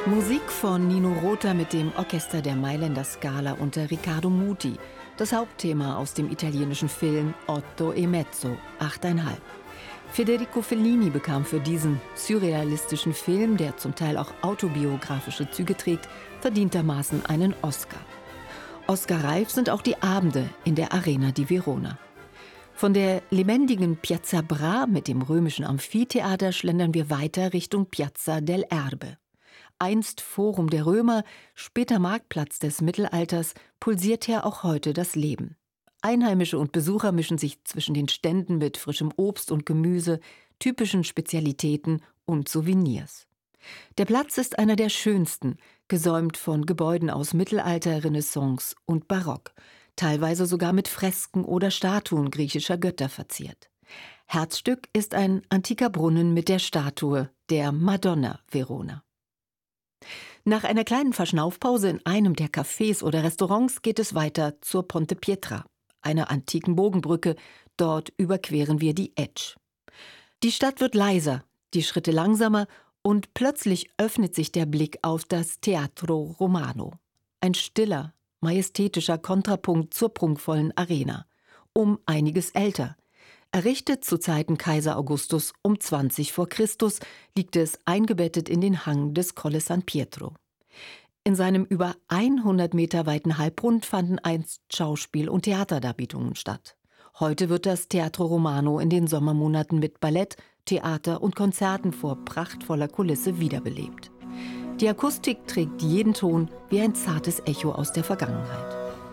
Musik von Nino Rota mit dem Orchester der Mailänder Scala unter Riccardo Muti. Das Hauptthema aus dem italienischen Film Otto e mezzo, 8,5. Federico Fellini bekam für diesen surrealistischen Film, der zum Teil auch autobiografische Züge trägt, verdientermaßen einen Oscar. Oscar-reif sind auch die Abende in der Arena di Verona. Von der lebendigen Piazza Bra mit dem römischen Amphitheater schlendern wir weiter Richtung Piazza del Erbe. Einst Forum der Römer, später Marktplatz des Mittelalters, pulsiert hier auch heute das Leben. Einheimische und Besucher mischen sich zwischen den Ständen mit frischem Obst und Gemüse, typischen Spezialitäten und Souvenirs. Der Platz ist einer der schönsten, gesäumt von Gebäuden aus Mittelalter, Renaissance und Barock, teilweise sogar mit Fresken oder Statuen griechischer Götter verziert. Herzstück ist ein antiker Brunnen mit der Statue der Madonna Verona. Nach einer kleinen Verschnaufpause in einem der Cafés oder Restaurants geht es weiter zur Ponte Pietra, einer antiken Bogenbrücke. Dort überqueren wir die Etsch. Die Stadt wird leiser, die Schritte langsamer und plötzlich öffnet sich der Blick auf das Teatro Romano. Ein stiller, majestätischer Kontrapunkt zur prunkvollen Arena. Um einiges älter. Errichtet zu Zeiten Kaiser Augustus um 20 vor Christus, liegt es eingebettet in den Hang des Colle San Pietro. In seinem über 100 Meter weiten Halbrund fanden einst Schauspiel- und Theaterdarbietungen statt. Heute wird das Teatro Romano in den Sommermonaten mit Ballett, Theater und Konzerten vor prachtvoller Kulisse wiederbelebt. Die Akustik trägt jeden Ton wie ein zartes Echo aus der Vergangenheit.